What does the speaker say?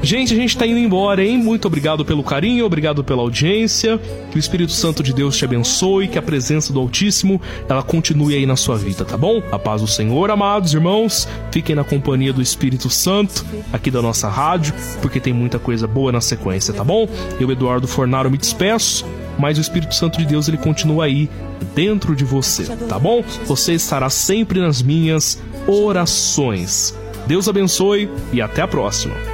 Gente, a gente tá indo embora, hein? Muito obrigado pelo carinho, obrigado pela audiência. Que o Espírito Santo de Deus te abençoe, que a presença do Altíssimo, ela continue aí na sua vida, tá bom? A paz do Senhor, amados irmãos. Fiquem na companhia do Espírito Santo, aqui da nossa rádio, porque tem muita coisa boa na sequência, tá bom? Eu, Eduardo Fornaro, me despeço, mas o Espírito Santo de Deus, ele continua aí dentro de você, tá bom? Você estará sempre nas minhas orações. Deus abençoe e até a próxima.